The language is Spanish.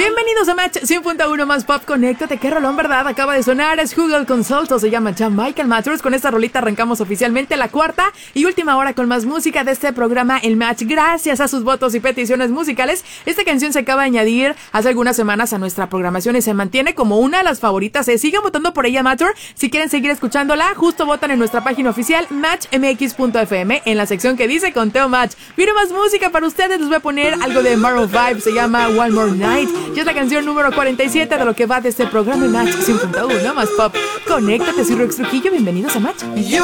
Bienvenidos a Match 100.1 más Pop. Conéctate, qué rolón, ¿verdad? Acaba de sonar, es Google Consulto, se llama Michael Matters. Con esta rolita arrancamos oficialmente la cuarta y última hora con más música de este programa El Match. Gracias a sus votos y peticiones musicales, esta canción se acaba de añadir hace algunas semanas a nuestra programación y se mantiene como una de las favoritas. Sigan votando por ella, Matter. Si quieren seguir escuchándola, justo votan en nuestra página oficial matchmx.fm en la sección que dice Conteo Match. Viene más música para ustedes, les voy a poner algo de Maroon 5, se llama One More Night. Y es la canción número 47 de lo que va de este programa Match 100.1 más Pop. Conéctate, soy Rox Trujillo, bienvenidos a Match.